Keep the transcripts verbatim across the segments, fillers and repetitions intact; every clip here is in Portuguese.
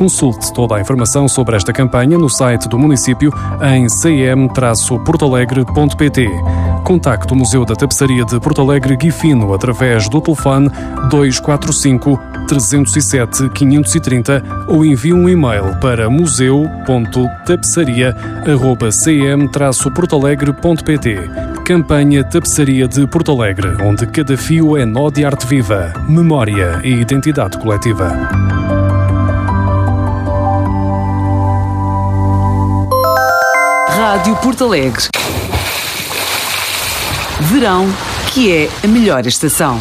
Consulte toda a informação sobre esta campanha no site do município em c m traço porto alegre ponto p t. Contacte o Museu da Tapeçaria de Porto Alegre Guifino através do telefone dois quatro cinco, três zero sete, quinhentos e trinta ou envie um e-mail para museu ponto tapeçaria arroba c m traço porto alegre ponto p t. Campanha Tapeçaria de Porto Alegre, onde cada fio é nó de arte viva, memória e identidade coletiva. Rádio Porto Alegre. Verão, que é a melhor estação.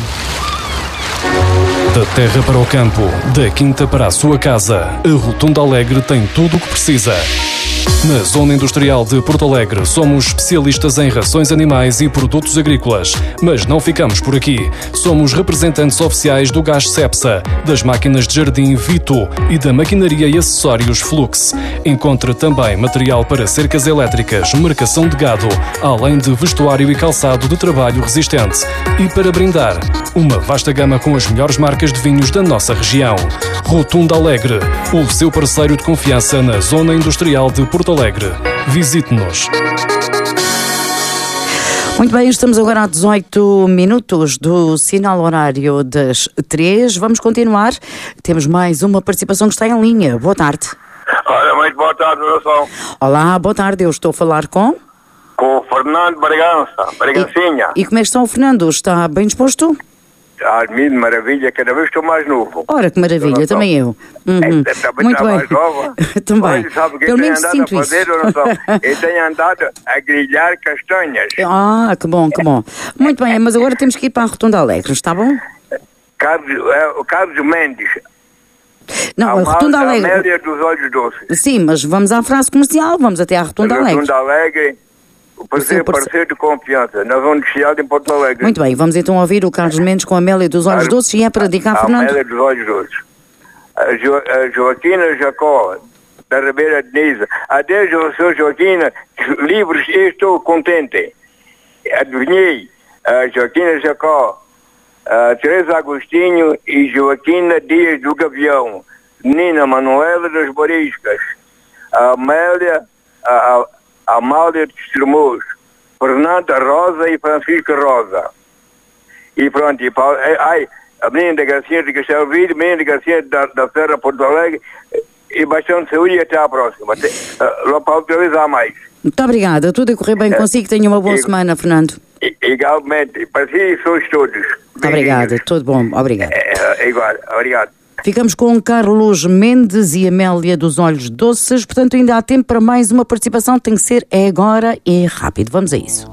Da terra para o campo, da quinta para a sua casa, a Rotunda Alegre tem tudo o que precisa. Na Zona Industrial de Porto Alegre, somos especialistas em rações animais e produtos agrícolas. Mas não ficamos por aqui. Somos representantes oficiais do gás Cepsa, das máquinas de jardim Vito e da maquinaria e acessórios Flux. Encontre também material para cercas elétricas, marcação de gado, além de vestuário e calçado de trabalho resistente. E para brindar, uma vasta gama com as melhores marcas de vinhos da nossa região. Rotunda Alegre, o seu parceiro de confiança na Zona Industrial de Porto Alegre. Visite-nos. Muito bem, estamos agora a dezoito minutos do sinal horário das três. Vamos continuar. Temos mais uma participação que está em linha. Boa tarde. Olha, muito boa tarde, Wilson. Olá, boa tarde. Eu estou a falar com... Com o Fernando Bragança, Bragancinha. E, e como é que está o Fernando? Está bem disposto? Ah, de maravilha, cada vez estou mais novo. Ora, que maravilha, também eu. Uhum. É, também muito está bem. mais nova. Também. Olha, sabe o que eu Pelo tenho menos andado sinto a fazer? isso. Eu, não sou. Eu tenho andado a grelhar castanhas. Ah, que bom, que bom. Muito bem, mas agora temos que ir para a Rotunda Alegre, está bom? Carlos, é, o Carlos Mendes. Não, a, a Rotunda Mal- Alegre. A Amélia dos Olhos Doces. Sim, mas vamos à frase comercial, vamos até à Rotunda A Alegre. Rotunda Alegre. O parceiro, parce- parceiro de confiança, na Zona Industrial de Porto Alegre. Muito bem, vamos então ouvir o Carlos Mendes com a Amélia dos Olhos Doces e é para dedicar a A Fernando. Amélia dos Olhos Doces. A, jo, a Joaquina Jacó, da Ribeira de Niza. Adeus, senhor Joaquina, livres, estou contente. Adivinhei. A Joaquina Jacó, a Teresa Agostinho e Joaquina Dias do Gavião. Nina Manuela das Boriscas. A Amélia, a, a a Amália de Estremoz, Fernanda Rosa e Francisca Rosa. E pronto, e Paulo, ai, a menina da Garcia de Castelo Vídeo, a menina da Garcia da, da Serra Porto Alegre, e bastante saúde e até à próxima. Até, uh, para utilizar mais. Muito obrigada, tudo a correr bem consigo, tenha uma boa e, semana, Fernando. I, igualmente, para si e sois todos. Muito obrigada, tudo bom, obrigada. É, é, igual, obrigado. Ficamos com Carlos Mendes e Amélia dos Olhos Doces, portanto ainda há tempo para mais uma participação, tem que ser é agora e rápido, vamos a isso.